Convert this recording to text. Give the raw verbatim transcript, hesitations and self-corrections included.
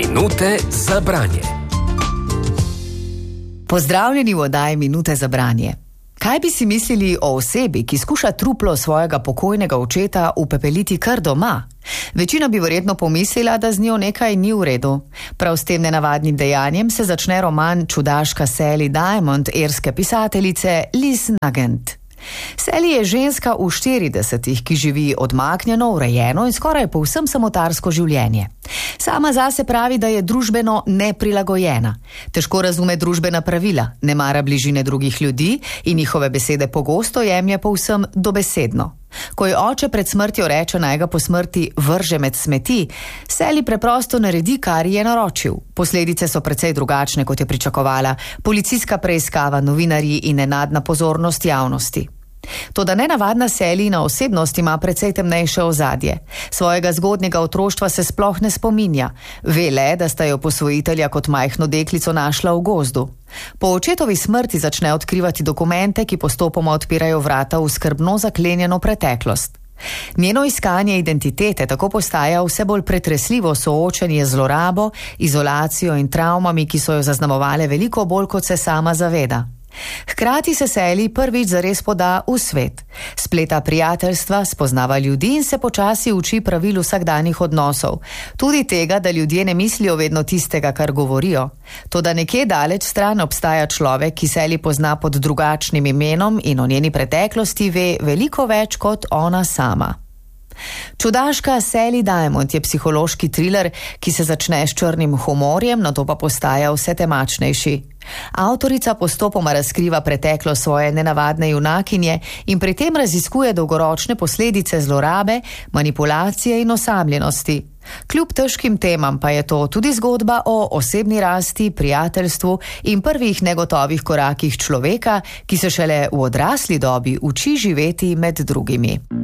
Minute za branje. Pozdravljeni v oddaji Minute za branje. Kaj bi si mislili o osebi, ki skuša truplo svojega pokojnega očeta upepeliti kar doma? Večina bi verjetno pomislila, da z njo nekaj ni v redu. Prav s tem nenavadnim dejanjem se začne roman Čudaška Sally Diamond irske pisateljice Liz Nugent. Sally je ženska v štiridesetih, ki živi odmaknjeno, urejeno in skoraj povsem samotarsko življenje. Sama zase pravi, da je družbeno neprilagojena. Težko razume družbena pravila, ne mara bližine drugih ljudi in njihove besede pogosto jemlje povsem dobesedno. Ko je oče pred smrtjo reče, naj ga po smrti vrže med smeti, Sally preprosto naredi, kar je naročil. Posledice so precej drugačne, kot je pričakovala. Policijska preiskava, novinarji in nenadna pozornost javnosti. Toda nenavadna Sallyna osebnost ima precej temnejše ozadje. Svojega zgodnjega otroštva se sploh ne spominja. Ve le, da sta jo posvojitelja kot majhno deklico našla v gozdu. Po očetovi smrti začne odkrivati dokumente, ki postopoma odpirajo vrata v skrbno zaklenjeno preteklost. Njeno iskanje identitete tako postaja vse bolj pretresljivo soočenje z zlorabo, izolacijo in travmami, ki so jo zaznamovale veliko bolj, kot se sama zaveda. Hkrati se Sally prvič zares poda v svet. Spleta prijateljstva, spoznava ljudi in se počasi uči pravil vsakdanjih odnosov. Tudi tega, da ljudje ne mislijo vedno tistega, kar govorijo. Toda nekje daleč stran obstaja človek, ki Sally pozna pod drugačnim imenom in o njeni preteklosti ve veliko več kot ona sama. Čudaška Sally Diamond je psihološki triler, ki se začne s črnim humorjem, nato pa postaja vse temačnejši. Avtorica postopoma razkriva preteklo svoje nenavadne junakinje in pri tem raziskuje dolgoročne posledice zlorabe, manipulacije in osamljenosti. Kljub težkim temam pa je to tudi zgodba o osebni rasti, prijateljstvu in prvih negotovih korakih človeka, ki se šele v odrasli dobi uči živeti med drugimi.